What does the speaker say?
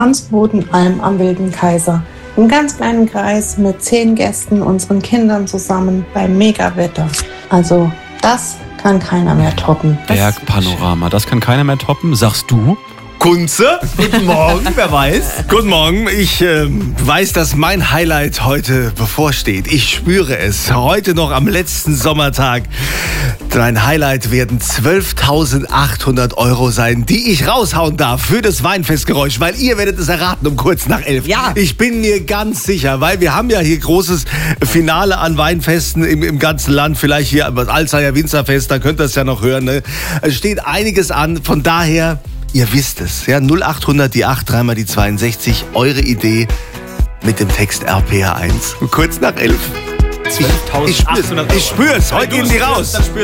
Bodenalm am Wilden Kaiser. Im ganz kleinen Kreis mit 10 Gästen, unseren Kindern zusammen beim Megawetter. Also das kann keiner mehr toppen. Bergpanorama, das kann keiner mehr toppen, sagst du? Kunze, guten Morgen, wer weiß? Guten Morgen, ich weiß, dass mein Highlight heute bevorsteht. Ich spüre es. Heute noch am letzten Sommertag. Mein Highlight werden 12.800 € sein, die ich raushauen darf für das Weinfestgeräusch, weil ihr werdet es erraten um kurz nach 11. Ja. Ich bin mir ganz sicher, weil wir haben ja hier großes Finale an Weinfesten im ganzen Land. Vielleicht hier das Alzheimer Winzerfest, da könnt ihr es ja noch hören. Ne? Es steht einiges an, von daher... Ihr wisst es, ja, 0800 die 8, 3 mal die 62, eure Idee mit dem Text RPR1. Kurz nach 11. 12.800 €. Ich spür's, heute gehen die raus.